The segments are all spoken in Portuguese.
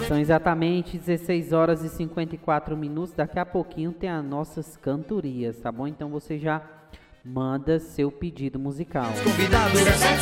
São exatamente 16 horas e 54 minutos. Daqui a pouquinho tem as nossas cantorias, tá bom? Então você já manda seu pedido musical. Convidado.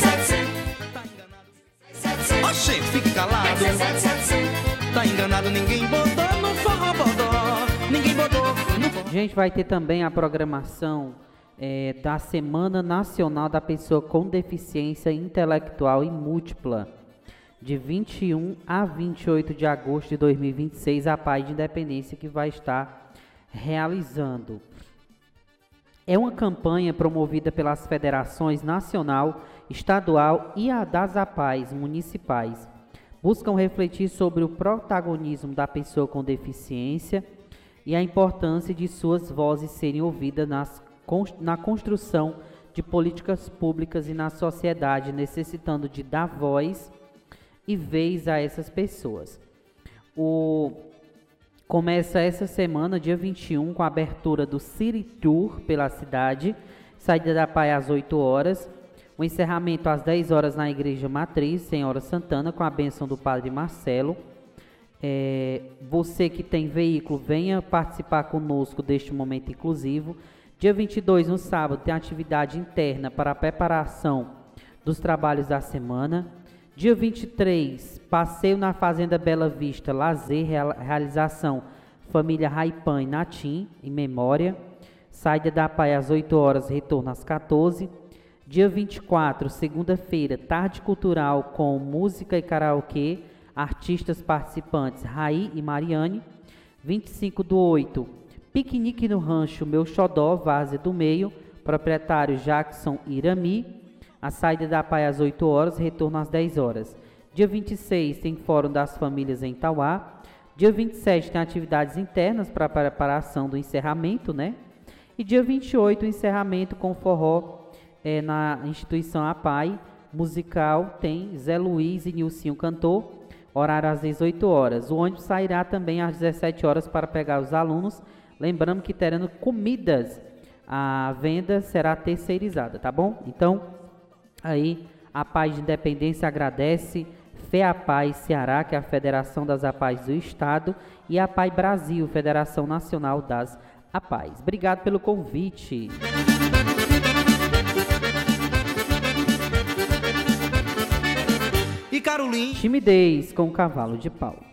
Oxê, fique calado. Tá enganado, ninguém botou no forró bodó. Ninguém botou no forró. Gente, vai ter também a programação da Semana Nacional da Pessoa com Deficiência Intelectual e Múltipla, de 21 a 28 de agosto de 2026, a Paz de Independência que vai estar realizando. É uma campanha promovida pelas federações nacional, estadual e a das APAES municipais. Buscam refletir sobre o protagonismo da pessoa com deficiência e a importância de suas vozes serem ouvidas na construção de políticas públicas e na sociedade, necessitando de dar voz e vez a essas pessoas. Começa essa semana, dia 21, com a abertura do City Tour pela cidade, saída da praia às 8 horas, o encerramento às 10 horas na Igreja Matriz, Senhora Santana, com a bênção do Padre Marcelo. Você que tem veículo, venha participar conosco deste momento inclusivo. Dia 22, no sábado, tem atividade interna para a preparação dos trabalhos da semana. Dia 23, passeio na Fazenda Bela Vista, lazer, realização Família Raipan e Natim, em memória. Saída da praia às 8 horas, retorno às 14. Dia 24, segunda-feira, tarde cultural com música e karaokê, artistas participantes Raí e Mariane. 25/8, piquenique no rancho Meu Xodó, Várzea do Meio, proprietário Jackson Irami. A saída da praia às 8 horas, retorno às 10 horas. Dia 26 tem Fórum das Famílias em Tauá. Dia 27 tem atividades internas para a preparação do encerramento, né? E dia 28 o encerramento com forró na instituição APAE musical, tem Zé Luiz e Nilcinho cantor, horário às 18 horas. O ônibus sairá também às 17 horas para pegar os alunos. Lembrando que terão comidas, a venda será terceirizada, tá bom? Então, aí a Paz de Independência agradece, FEAPAI Ceará, que é a Federação das APAES do Estado, e a APAE Brasil, Federação Nacional das APAES. Obrigado pelo convite. E Caroline. Timidez com Cavalo de Pau.